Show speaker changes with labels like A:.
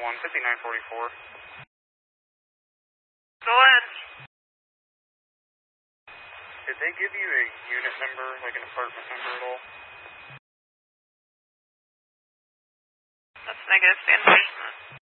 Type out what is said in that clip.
A: 15944.
B: Go ahead.
A: Did they give you a unit number, like an apartment number at all?
B: That's negative. Stand by.